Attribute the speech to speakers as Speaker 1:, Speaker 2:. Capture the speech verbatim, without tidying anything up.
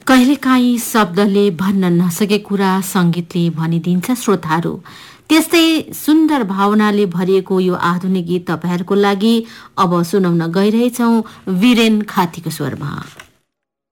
Speaker 1: कहिलेकाहीँ शब्दले भन्न नसके कुरा संगीतले भनिदिन्छ श्रोताहरू। त्यस्तै सुन्दर भावनाले भरिएको यो आधुनिक गीत तपाईहरूको लागि अब सुनाउन गइरहेछौं वीरेन खातीको स्वरमा।